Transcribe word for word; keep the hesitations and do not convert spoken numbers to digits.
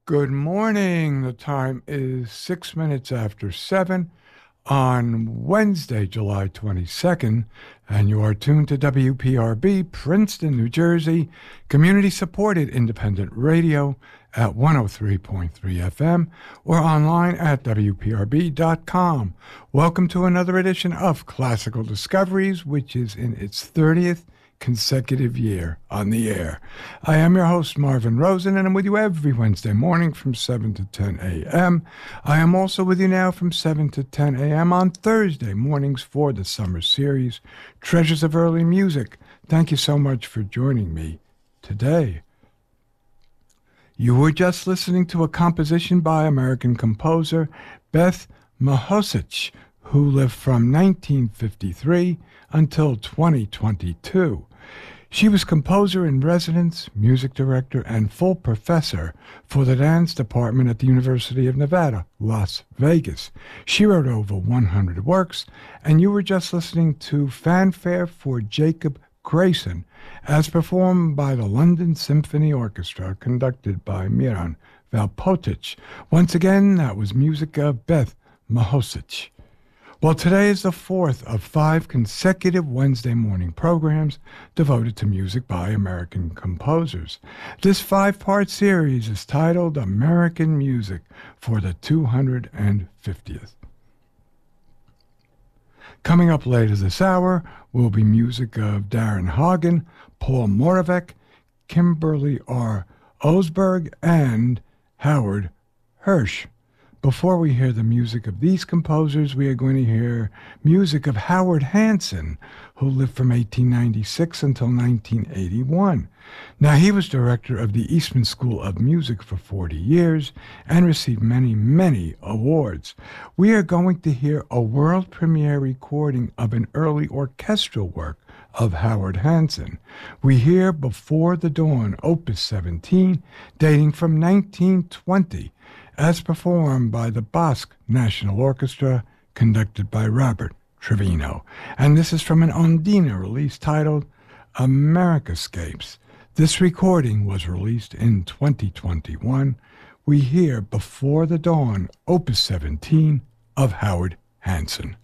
Good morning. The time is six minutes after seven on Wednesday, July twenty-second, and you are tuned to W P R B, Princeton, New Jersey, community supported independent radio at one oh three point three F M or online at W P R B dot com. Welcome to another edition of Classical Discoveries, which is in its thirtieth consecutive year on the air. I am your host, Marvin Rosen, and I'm with you every Wednesday morning from seven to ten a.m. I am also with you now from seven to ten a.m. on Thursday mornings for the summer series, Treasures of Early Music. Thank you so much for joining me today. You were just listening to a composition by American composer Beth Mahosich, who lived from nineteen fifty-three until twenty twenty-two. She was composer in residence, music director, and full professor for the dance department at the University of Nevada, Las Vegas. She wrote over one hundred works, and you were just listening to Fanfare for Jacob Grayson, as performed by the London Symphony Orchestra, conducted by Miran Valpotic. Once again, that was music of Beth Mahosich. Well, today is the fourth of five consecutive Wednesday morning programs devoted to music by American composers. This five-part series is titled American Music for the two hundred fiftieth. Coming up later this hour will be music of Darren Hagen, Paul Moravec, Kimberly R. Osberg, and Howard Hirsch. Before we hear the music of these composers, we are going to hear music of Howard Hanson, who lived from eighteen ninety-six until nineteen eighty-one. Now, he was director of the Eastman School of Music for forty years and received many, many awards. We are going to hear a world premiere recording of an early orchestral work of Howard Hanson. We hear Before the Dawn, Opus seventeen, dating from nineteen twenty, as performed by the Basque National Orchestra, conducted by Robert Trevino. And this is from an Ondina release titled Americascapes. This recording was released in twenty twenty-one. We hear Before the Dawn, Opus seventeen of Howard Hanson.